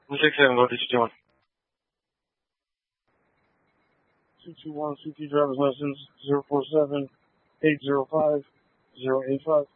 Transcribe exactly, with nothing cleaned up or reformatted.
one six seven, go to two two one. two two one, C T driver's license, zero four seven eight zero five zero eight five.